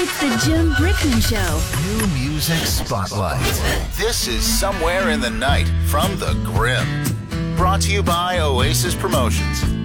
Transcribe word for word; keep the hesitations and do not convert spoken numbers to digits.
It's the Jim Brickman Show. New Music Spotlight. This is Somewhere in the Night from the Grim. Brought to you by Oasis Promotions.